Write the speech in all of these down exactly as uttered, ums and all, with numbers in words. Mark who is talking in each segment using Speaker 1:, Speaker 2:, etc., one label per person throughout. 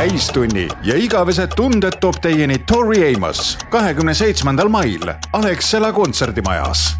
Speaker 1: täistunni ja igavesed tunded toob teieni Tori Amos kahekümne seitsmendal mail Alexela kontserdimajas.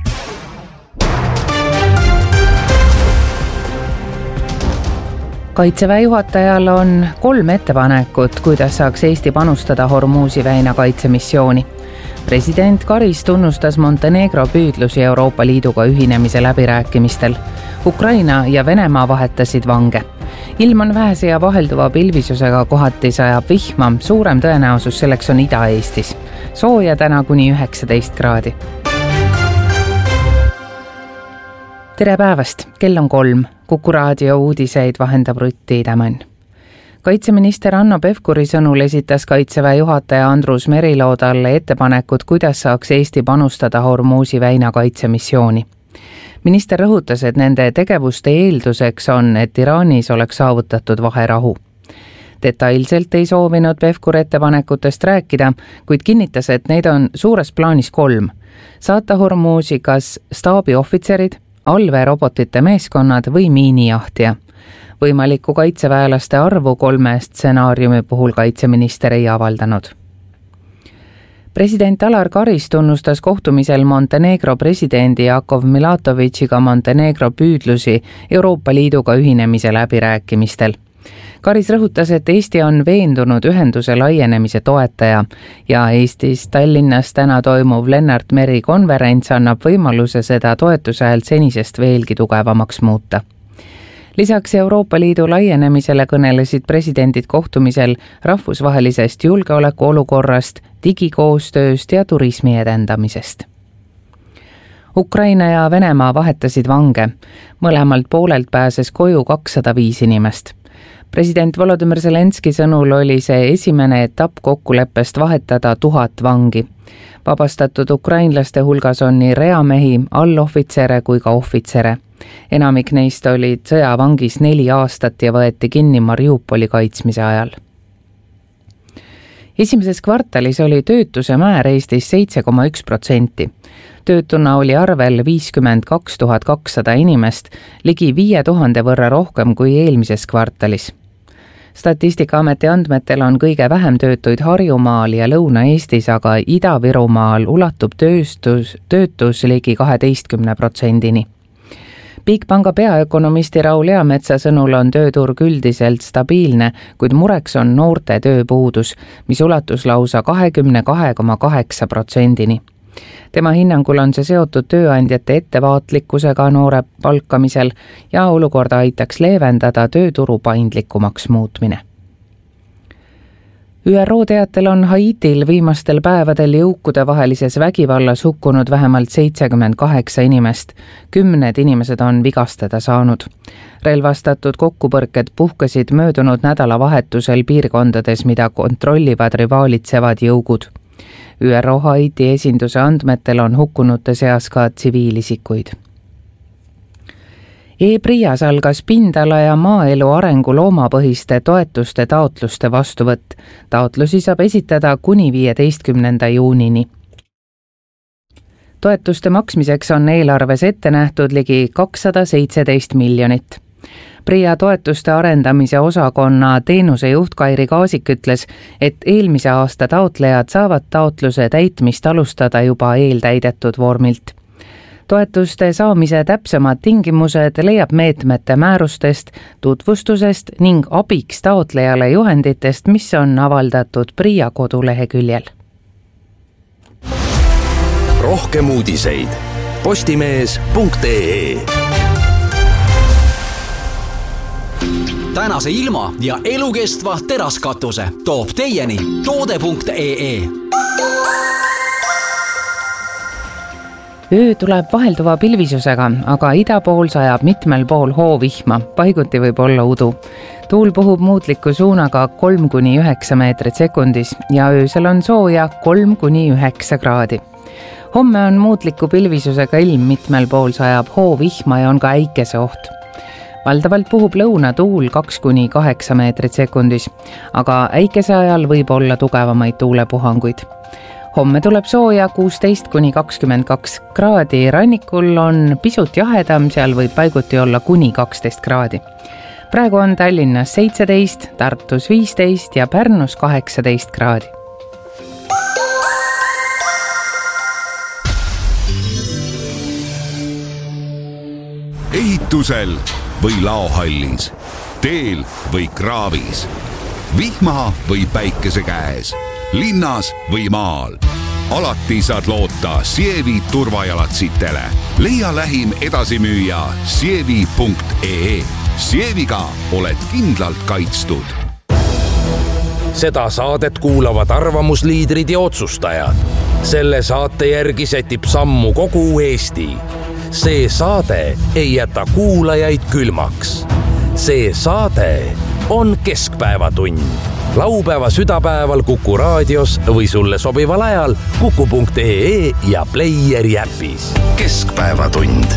Speaker 2: Kaitseväe juhatajal on kolm ettepanekut, kuidas saaks Eesti panustada Hormuzi väina kaitsemissiooni. President Karis tunnustas Montenegro püüdlusi Euroopa Liiduga ühinemise läbirääkimistel. Ukraina ja Venemaa vahetasid vange. Ilm on vähese ja vahelduva pilvisusega, kohati sajab vihma, suurem tõenäosus selleks on Ida-Eestis. Sooja täna kuni üheksateist kraadi. Tere päevast, kell on kolm. Kuku raadio uudiseid vahendab Rutti Tämän. Kaitseminister Hanno Pevkuri sõnul esitas Kaitseväe juhataja Andrus Merilo talle ettepanekud, kuidas saaks Eesti panustada Hormuzi väina kaitsemissiooni. Minister rõhutas, et nende tegevuste eelduseks on, et Iraanis oleks saavutatud vaherahu. Detailselt ei soovinud Pevkur ettepanekutest rääkida, kuid kinnitas, et neid on suures plaanis kolm. Saata Hormuzi kas staabiohvitserid, allveerobotite meeskonnad või miinijahtija. Võimalikku kaitseväelaste arvu kolme stsenaariumi puhul kaitseminister ei avaldanud. President Alar Karis tunnustas kohtumisel Montenegro presidendi Jakov Milatovitšiga Montenegro püüdlusi Euroopa Liiduga ühinemise läbirääkimistel. Karis rõhutas, et Eesti on veendunud ühenduse laienemise toetaja ja Eestis Tallinnas täna toimuv Lennart Meri konverents annab võimaluse seda toetuse häält senisest veelgi tugevamaks muuta. Lisaks Euroopa Liidu laienemisele kõnelesid presidendid kohtumisel rahvusvahelisest julgeolekuolukorrast, digikoostööst ja turismi edendamisest. Ukraina ja Venemaa vahetasid vange. Mõlemalt poolelt pääses koju kakssada viis inimest. President Volodymyr Zelenski sõnul oli see esimene etapp kokkuleppest vahetada tuhat vangi. Vabastatud ukrainlaste hulgas on nii reamehi, allohvitsere kui ka ohvitsere. Enamik neist olid sõjavangis neli aastat ja võeti kinni Mariupoli kaitsmise ajal. Esimeses kvartalis oli töötuse määr Eestis seitse koma üks protsenti. Töötuna oli arvel viiskümmend kaks tuhat kakssada inimest, ligi viie tuhande võrra rohkem kui eelmises kvartalis. Statistikaameti andmetel on kõige vähem töötuid Harjumaal ja Lõuna-Eestis, aga Ida-Virumaal ulatub tööstus, töötus ligi kaheteistkümne protsendini. Bigpanga peaökonomisti Raul Eametsa sõnul on tööturg üldiselt stabiilne, kuid mureks on noorte tööpuudus, mis ulatus lausa kahekümne kahe koma kaheksa protsendini. Tema hinnangul on see seotud tööandjate ettevaatlikkusega noore palkamisel ja olukorda aitaks leevendada tööturu paindlikumaks muutmine. Ü R O teatel on Haitil viimastel päevadel jõukude vahelises vägivallas hukkunud vähemalt seitsekümmend kaheksa inimest. Kümned inimesed on vigastada saanud. Relvastatud kokkupõrked puhkesid möödunud nädalavahetusel piirkondades, mida kontrollivad rivaalitsevad jõugud. Ü R O Haiti esinduse andmetel on hukkunute seas ka tsiviilisikuid. E-Prias algas pindala ja maaelu arengu loomapõhiste toetuste taotluste vastuvõtt. Taotlusi saab esitada kuni viieteistkümnenda juunini. Toetuste maksmiseks on eelarves ette nähtud ligi kakssada seitseteist miljonit. Pria toetuste arendamise osakonna teenusejuht Kairi Kaasik ütles, et eelmise aasta taotlejad saavad taotluse täitmist alustada juba eeltäidetud vormilt. Toetuste saamise täpsemad tingimused leiab meetmete määrustest, tutvustusest ning abiks taotlejale juhenditest, mis on avaldatud Pria koduleheküljel.
Speaker 3: Rohkem uudiseid postimees punkt ee. Tänase ilma ja elukestva teraskatuse toob teieni toode punkt ee.
Speaker 2: Öö tuleb vahelduva pilvisusega, aga ida pool sajab mitmel pool hoovihma, paiguti võib olla udu. Tuul puhub muutliku suunaga kolm kuni üheksa meetrit sekundis ja öösel on sooja kolm kuni üheksa kraadi. Homme on muutliku pilvisusega ilm, mitmel pool sajab hoovihma ja on ka äikese oht. Valdavalt puhub lõuna tuul kaks kuni kaheksa meetrit sekundis, aga äikese ajal võib olla tugevamaid tuulepuhanguid. Homme tuleb sooja kuusteist kuni kakskümmend kaks kraadi, rannikul on pisut jahedam, seal võib paiguti olla kuni kaksteist kraadi. praegu on Tallinnas seitseteist, Tartus viisteist ja Pärnus kaheksateist kraadi.
Speaker 4: Ehitusel või laohallis, teel või kraavis, vihma või päikese käes, linnas või maal. Alati saad loota Sievi turvajalatsitele. Leia lähim edasimüüja sievi punkt ee. Sieviga oled kindlalt kaitstud.
Speaker 5: Seda saadet kuulavad arvamusliidrid ja otsustajad. Selle saate järgi sätib sammu kogu Eesti. See saade ei jäta kuulajaid külmaks. See saade on Keskpäevatund. Laupäeva südapäeval Kuku raadios või sulle sobival ajal kuku punkt ee ja Playeri äpis.
Speaker 4: Keskpäevatund.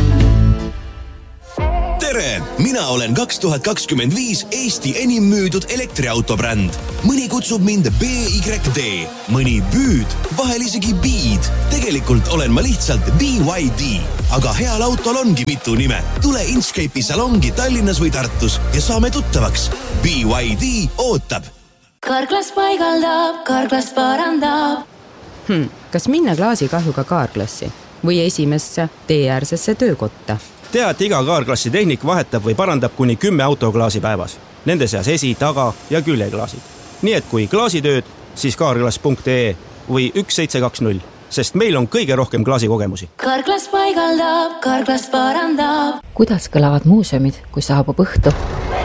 Speaker 6: Tere! Mina olen kaks tuhat kakskümmend viis Eesti enim müüdud elektriautobränd. Mõni kutsub mind B Y D, mõni Büüd, vahel isegi Beed. Tegelikult olen ma lihtsalt B Y D, aga heal autol ongi mitu nime. Tule Inchcape'i salongi Tallinnas või Tartus ja saame tuttavaks. B Y D ootab.
Speaker 7: Karklas paigaldab, Karklas parandab.
Speaker 8: Hmm, kas minna klaasikahjuga kaarklassi või esimesse teeäärsesse töökotta?
Speaker 9: Tea, et iga kaarklassi tehnik vahetab või parandab kuni kümme autoklaasi päevas. Nende seas esi, taga ja küljeklaasid. Nii et kui klaasitööd, siis kaarklass punkt ee või üks seitse kaks null, sest meil on kõige rohkem klaasikogemusi.
Speaker 7: Karklas paigaldab, Karklas parandab.
Speaker 8: Kuidas kõlavad muuseumid, kui saabub õhtu?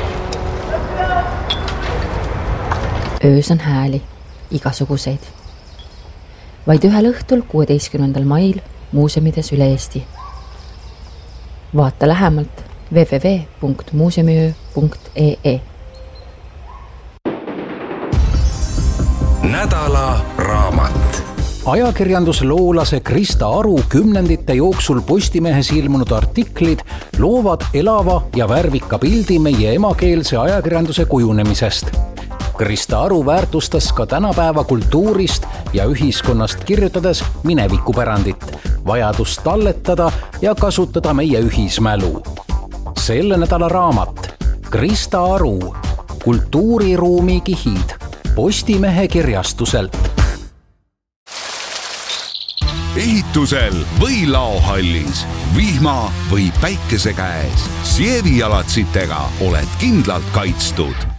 Speaker 8: Öös on hääli, igasuguseid. Vaid ühel õhtul kuueteistkümnendal mail muuseumides üle Eesti. Vaata lähemalt w w w punkt muuseumiöö punkt ee.
Speaker 5: Nädala raamat.
Speaker 10: Ajakirjandusloolase Krista Aru kümnendite jooksul Postimehes ilmunud artiklid loovad elava ja värvika pildi meie emakeelse ajakirjanduse kujunemisest. Krista Aru väärtustas ka tänapäeva kultuurist ja ühiskonnast kirjutades minevikupärandit, vajadust talletada ja kasutada meie ühismälu. Selle nädala raamat Krista Aru, kultuuriruumi kihid, Postimehe kirjastuselt.
Speaker 4: Ehitusel või laohallis, vihma või päikese käes, Sievi jalatsitega oled kindlalt kaitstud.